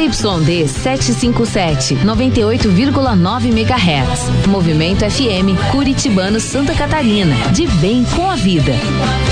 ZYD 757, 98,9 MHz. Movimento FM, Curitibano, Santa Catarina. De bem com a vida.